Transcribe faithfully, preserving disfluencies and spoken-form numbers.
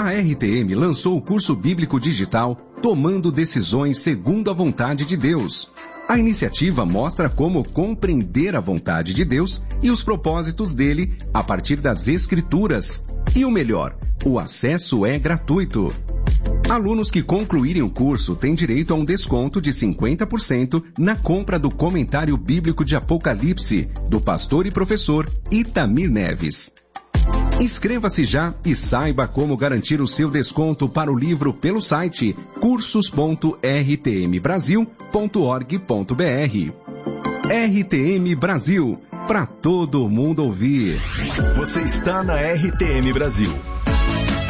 A R T M lançou o curso bíblico digital Tomando Decisões Segundo a Vontade de Deus. A iniciativa mostra como compreender a vontade de Deus e os propósitos dele a partir das Escrituras. E o melhor, o acesso é gratuito. Alunos que concluírem o curso têm direito a um desconto de cinquenta por cento na compra do Comentário Bíblico de Apocalipse, do pastor e professor Itamir Neves. Inscreva-se já e saiba como garantir o seu desconto para o livro pelo site cursos ponto r t m brasil ponto org ponto b r. R T M Brasil, para todo mundo ouvir. Você está na R T M Brasil.